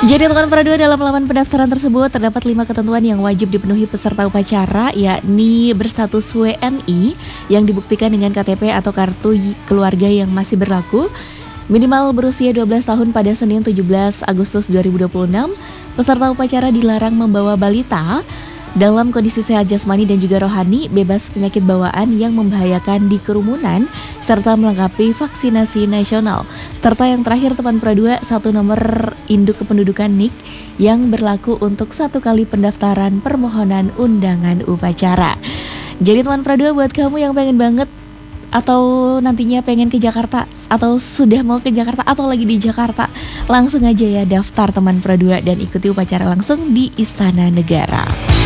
Jadi teman Pradua, dalam laman pendaftaran tersebut terdapat 5 ketentuan yang wajib dipenuhi peserta upacara, yakni berstatus WNI yang dibuktikan dengan KTP atau kartu keluarga yang masih berlaku, minimal berusia 12 tahun pada Senin 17 Agustus 2026. Peserta upacara dilarang membawa balita dalam kondisi sehat jasmani dan juga rohani, bebas penyakit bawaan yang membahayakan di kerumunan, serta melengkapi vaksinasi nasional. Serta yang terakhir teman Pradua, 1 nomor induk kependudukan NIK yang berlaku untuk 1 kali pendaftaran permohonan undangan upacara. Jadi teman Pradua, buat kamu yang pengen banget atau nantinya pengen ke Jakarta, atau sudah mau ke Jakarta, atau lagi di Jakarta, langsung aja ya daftar teman Pradua dan ikuti upacara langsung di Istana Negara.